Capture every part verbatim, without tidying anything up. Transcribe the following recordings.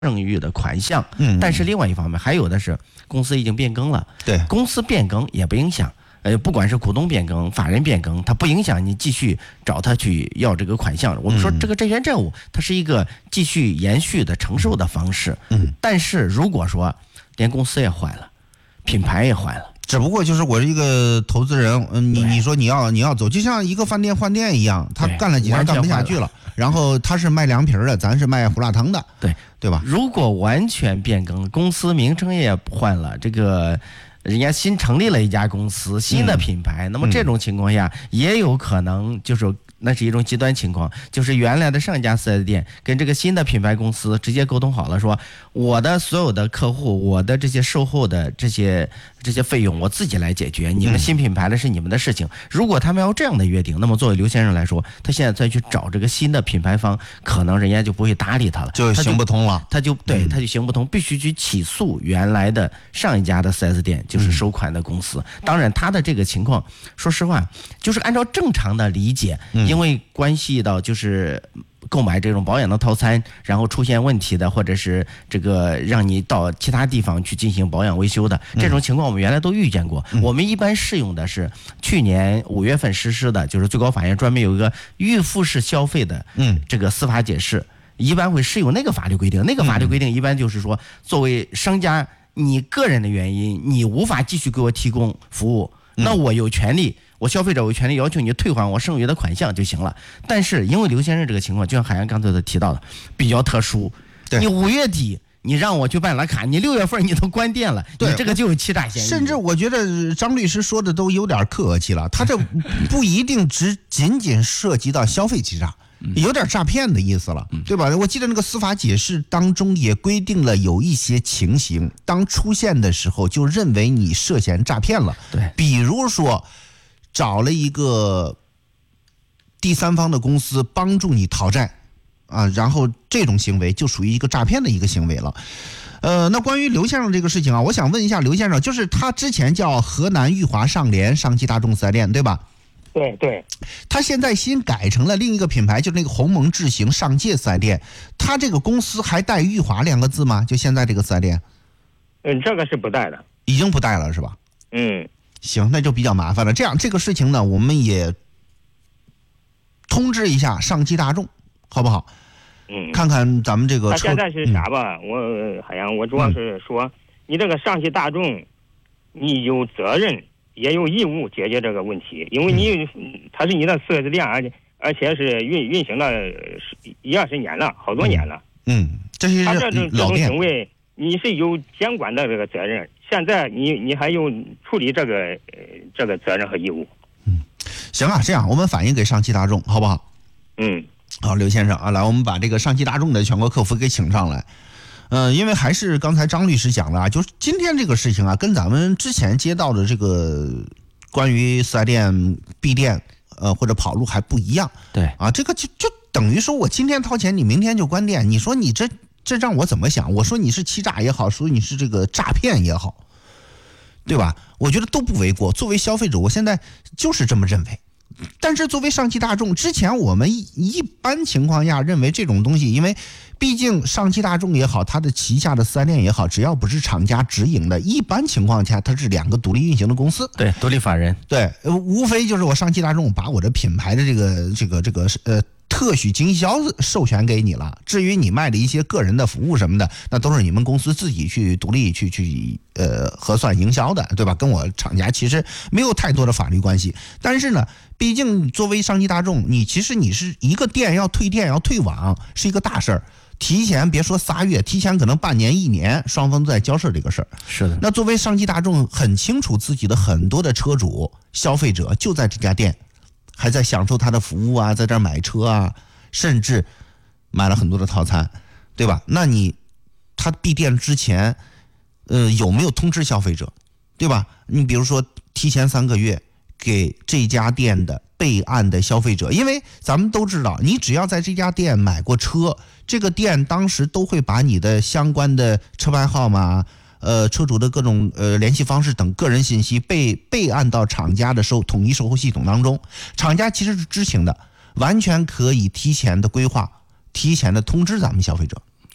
剩余的款项。嗯，但是另外一方面还有的是公司已经变更了， 对， 公司变更也不影响。呃，不管是股东变更、法人变更，它不影响你继续找他去要这个款项。我们说这个债权债务，它是一个继续延续的承受的方式。嗯，但是如果说连公司也坏了，品牌也坏了。 只不过就是我是一个投资人，嗯，你你说你要你要走，就像一个饭店换店一样，他干了几年干不下去了，然后他是卖凉皮的，咱是卖胡辣汤的， 对对吧？ 如果完全变更，公司名称也换了，这个人家新成立了一家公司，新的品牌，嗯、那么这种情况下、嗯、也有可能就是那是一种极端情况，就是原来的上一家 四 S 店跟这个新的品牌公司直接沟通好了，说我的所有的客户，我的这些售后的这些这些费用我自己来解决，你们新品牌的是你们的事情。如果他们要这样的约定，那么作为刘先生来说，他现在再去找这个新的品牌方，可能人家就不会搭理他了， 就行不通了， 他就对他就行不通，必须去起诉原来的上一家的 四 S 店，就是收款的公司。当然他的这个情况说实话就是按照正常的理解，因为关系到就是购买这种保养的套餐，然后出现问题的，或者是这个让你到其他地方去进行保养维修的这种情况，我们原来都遇见过。嗯、我们一般适用的是去年五月份实施的，就是最高法院专门有一个预付式消费的这个司法解释，一般会适用那个法律规定。那个法律规定一般就是说，作为商家你个人的原因，你无法继续给我提供服务，那我有权利。我消费者有权利要求你退还我剩余的款项就行了。但是因为刘先生这个情况，就像海洋刚才提到的，比较特殊。你五月底你让我去办了卡，你六月份你都关店了，你这个就有欺诈嫌疑。 甚至我觉得张律师说的都有点客气了，他这不一定只仅仅涉及到消费欺诈。有点诈骗的意思了，对吧？我记得那个司法解释当中也规定了有一些情形，当出现的时候就认为你涉嫌诈骗了。 对， 比如说找了一个第三方的公司帮助你讨债啊，然后这种行为就属于一个诈骗的一个行为了。呃，那关于刘先生这个事情啊，我想问一下刘先生，就是他之前叫河南裕华上联上汽大众四 S 店，对吧？ 对对， 他现在新改成了另一个品牌，就是那个鸿蒙智行上界四 S 店。他这个公司还带裕华两个字吗？就现在这个四 S 店？ 嗯，这个是不带的， 已经不带了是吧？ 嗯， 行，那就比较麻烦了。这样这个事情呢，我们也通知一下上汽大众，好不好？ 嗯， 看看咱们这个车。他现在是啥吧？嗯、我海洋，我主要是说，嗯、你这个上汽大众，你有责任。也有义务解决这个问题，因为你它是你的四 S 店，而且而且是运运行了一二十年了，好多年了。 嗯，这是他这种这种行为，你是有监管的这个责任。现在你你还有处理这个呃这个责任和义务。 嗯，行啊，这样我们反映给上汽大众，好不好？ 嗯， 好，刘先生啊，来，我们把这个上汽大众的全国客服给请上来。呃，因为还是刚才张律师讲了啊，就是今天这个事情啊，跟咱们之前接到的这个关于四 S 店闭店呃或者跑路还不一样。 对啊，这个就就等于说我今天掏钱，你明天就关店，你说你这这让我怎么想？我说你是欺诈也好，说你是这个诈骗也好，对吧？我觉得都不为过。作为消费者，我现在就是这么认为。但是作为上汽大众，之前我们一一般情况下认为这种东西，因为毕竟上汽大众也好，它的旗下的四 S 店也好，只要不是厂家直营的，一般情况下它是两个独立运行的公司， 对，独立法人， 对，无非就是我上汽大众把我的品牌的这个这个这个呃特许经销授权给你了，至于你卖的一些个人的服务什么的，那都是你们公司自己去独立去去呃核算营销的，对吧？跟我厂家其实没有太多的法律关系。但是呢，毕竟作为上汽大众，你其实你是一个店要退店要退网是一个大事儿。提前别说仨月，提前可能半年一年，双方都在交涉这个事儿。 是的。 那作为上汽大众，很清楚自己的很多的车主、消费者就在这家店，还在享受他的服务啊，在这儿买车啊，甚至买了很多的套餐，对吧？那你他闭店之前，呃，有没有通知消费者，对吧？你比如说提前三个月给这家店的备案的消费者，因为咱们都知道，你只要在这家店买过车，这个店当时都会把你的相关的车牌号码、呃车主的各种呃联系方式等个人信息备备案到厂家的售统一售后系统当中。厂家其实是知情的，完全可以提前的规划、提前的通知咱们消费者。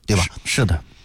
对吧？ 是的。